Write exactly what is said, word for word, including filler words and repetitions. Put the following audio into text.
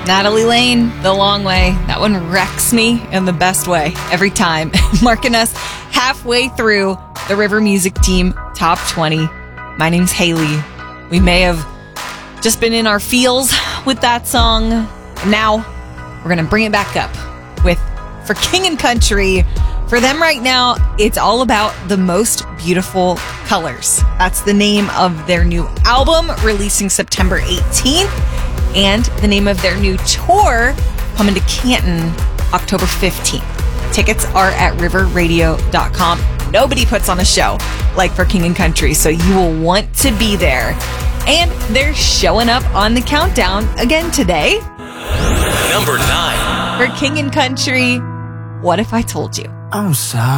Natalie Lane, The Long Way. That one wrecks me in the best way every time. Marking us halfway through the River Music Team Top twenty. My name's Haley. We may have just been in our feels with that song. Now we're going to bring it back up with For King and Country. For them right now, it's all about the most beautiful colors. That's the name of their new album, releasing September eighteenth, and the name of their new tour, coming to Canton October fifteenth. Tickets are at river radio dot com. Nobody puts on a show like For King and Country, so you will want to be there. And they're showing up on the countdown again today. Number nine. For King and Country, What If I Told You? I'm sorry.